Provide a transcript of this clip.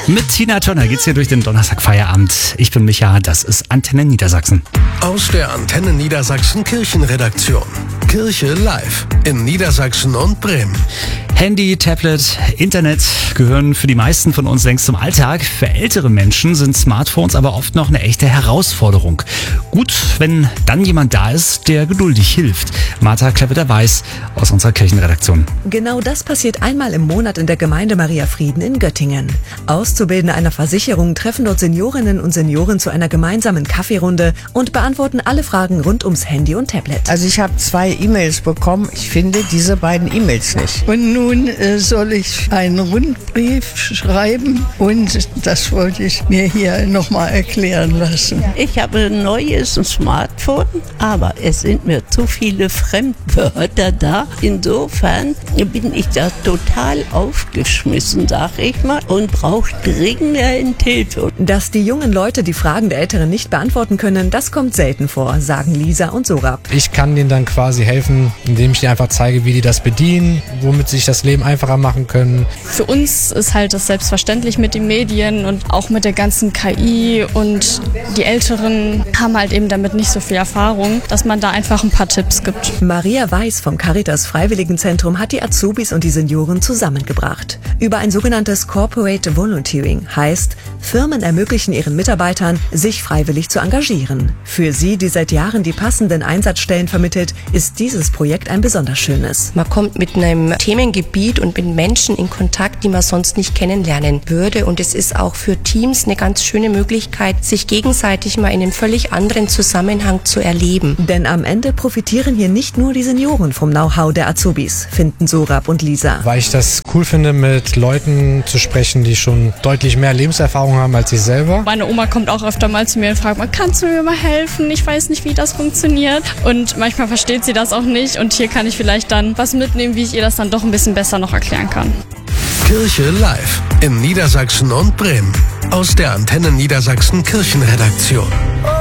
Mit Tina Turner geht's hier durch den Donnerstagfeierabend. Ich bin Micha, das ist Antenne Niedersachsen. Aus der Antenne Niedersachsen Kirchenredaktion. Kirche live in Niedersachsen und Bremen. Handy, Tablet, Internet gehören für die meisten von uns längst zum Alltag. Für ältere Menschen sind Smartphones aber oft noch eine echte Herausforderung. Gut, wenn dann jemand da ist, der geduldig hilft. Martha Kleppeter-Weiß aus unserer Kirchenredaktion. Genau das passiert einmal im Monat in der Gemeinde Maria Frieden in Göttingen. Auszubildende einer Versicherung treffen dort Seniorinnen und Senioren zu einer gemeinsamen Kaffeerunde und beantworten alle Fragen rund ums Handy und Tablet. Also ich habe 2 E-Mails bekommen. Ich finde diese beiden E-Mails nicht. Und nun soll ich einen Rundbrief schreiben und das wollte ich mir hier nochmal erklären lassen. Ich habe ein neues Smartphone, aber es sind mir zu viele Fremdwörter da. Insofern bin ich da total aufgeschmissen, sag ich mal, und brauche dringend Hilfe. Dass die jungen Leute die Fragen der Älteren nicht beantworten können, das kommt selten vor, sagen Lisa und Sorab. Ich kann denen dann quasi helfen, indem ich ihnen einfach zeige, wie die das bedienen, womit sie sich das Leben einfacher machen können. Für uns ist halt das selbstverständlich mit den Medien und auch mit der ganzen KI, und die Älteren haben halt eben damit nicht so viel Erfahrung, dass man da einfach ein paar Tipps gibt. Maria Weiß vom Caritas Freiwilligenzentrum hat die Azubis und die Senioren zusammengebracht. Über ein sogenanntes Corporate Volunteering, heißt, Firmen ermöglichen ihren Mitarbeitern, sich freiwillig zu engagieren. Für sie, die seit Jahren die passenden Einsatzstellen vermittelt, ist dieses Projekt ein besonders schönes. Man kommt mit einem Themengebiet und mit Menschen in Kontakt, die man sonst nicht kennenlernen würde. Und es ist auch für Teams eine ganz schöne Möglichkeit, sich gegenseitig mal in einem völlig anderen Zusammenhang zu erleben. Denn am Ende profitieren hier nicht nur die Senioren vom Know-how der Azubis, finden Sorab und Lisa. Weil ich das cool finde, mit Leuten zu sprechen, die schon deutlich mehr Lebenserfahrung haben als ich selber. Meine Oma kommt auch öfter mal zu mir und fragt, kannst du mir mal helfen? Ich weiß nicht, wie das funktioniert. Und manchmal versteht sie das auch nicht, und hier kann ich vielleicht dann was mitnehmen, wie ich ihr das dann doch ein bisschen besser noch erklären kann. Kirche live in Niedersachsen und Bremen. Aus der Antenne Niedersachsen Kirchenredaktion.